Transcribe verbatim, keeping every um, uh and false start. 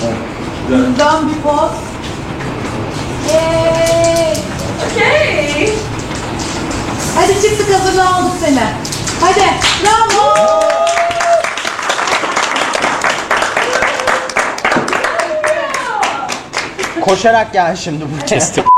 Bundan bir poz. Yay! Okay. Hadi çıktık, hazırla aldık seni. Hadi, bravo! Koşarak gel şimdi buraya.